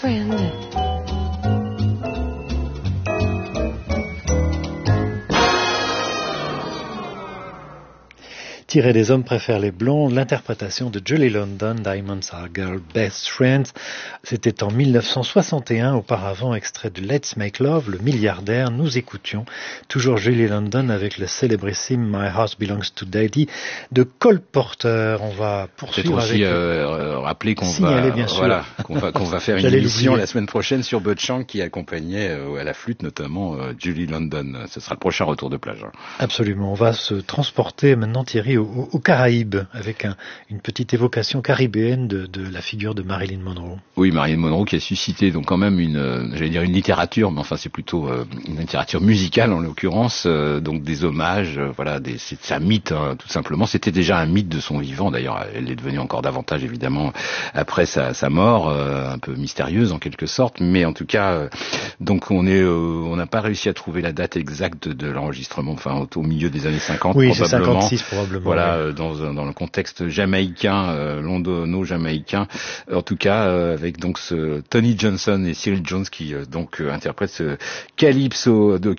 Friend. Tiré des hommes préfèrent les blondes, l'interprétation de Julie London, Diamonds Are Girl Best Friends. C'était en 1961, auparavant extrait de Let's Make Love, le milliardaire. Nous écoutions toujours Julie London avec le célébrissime My Heart Belongs to Daddy de Cole Porter. On va poursuivre aussi, avec... rappeler qu'on signaler, bien sûr. Voilà, qu'on va faire une émission la semaine prochaine sur Bud Shank qui accompagnait à la flûte notamment Julie London. Ce sera le prochain retour de plage. Absolument. On va se transporter maintenant, Thierry, aux Caraïbes, avec une petite évocation caribéenne de la figure de Marilyn Monroe. Oui, Marilyn Monroe qui a suscité donc quand même une littérature, mais enfin c'est plutôt une littérature musicale en l'occurrence, donc des hommages, c'est un mythe, hein, tout simplement. C'était déjà un mythe de son vivant, d'ailleurs elle est devenue encore davantage évidemment après sa mort, un peu mystérieuse en quelque sorte, mais en tout cas, donc on n'a pas réussi à trouver la date exacte de l'enregistrement, enfin au milieu des années 50 oui, probablement. C'est 56 probablement. Voilà, oui. Dans le contexte jamaïcain, londono-jamaïcain, en tout cas avec donc ce Tony Johnson et Cyril Jones qui interprètent ce calypso de